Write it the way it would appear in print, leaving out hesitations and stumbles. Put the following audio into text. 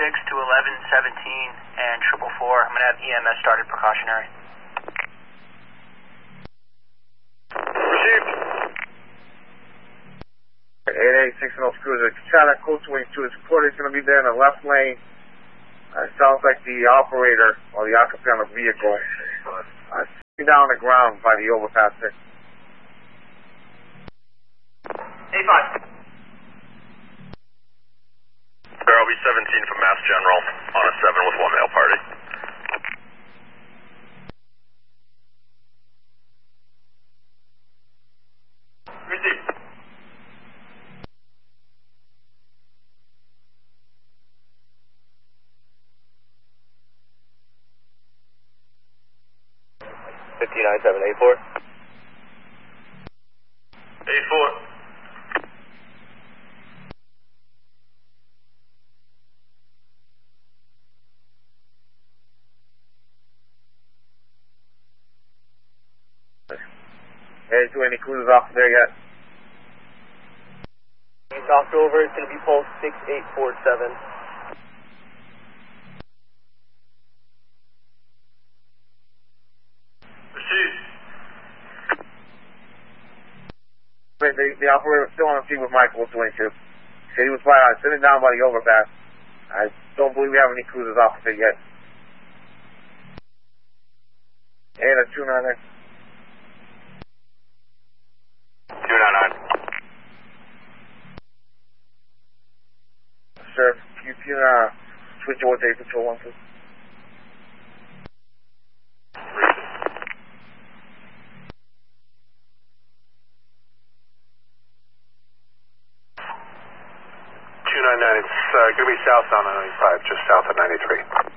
to 1117 and 444. I'm going to have EMS started precautionary. Received. 886 North Cruiser. China Coast Wing 2 is reported. It's going to be there in the left lane. Sounds like the operator or the occupant of the vehicle sitting down on the ground by the overpass there. A5. Barrel B-17 from Mass General on a 7 with 1 male party. Received. A4. A4. Hey, do any cruisers off there yet? You talked over, it's going to be pulse 6847. Received. The operator was still on the scene with Michael 22. Said he was sitting down by the overpass. I don't believe we have any cruisers off of it yet. And a 299. 299. Sir, you can switch over to control 1, please. It's going to be south on 95, just south of 93.